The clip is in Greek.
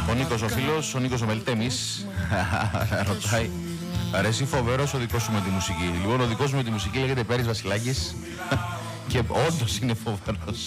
Ο Νίκος ο φίλος, ο Νίκος ο Μελτέμις ρωτάει, ρε εσύ φοβερός ο δικός σου με τη μουσική. Λοιπόν, ο δικός μου με τη μουσική λέγεται Πέρης Βασιλάκης και όντως είναι φοβερός.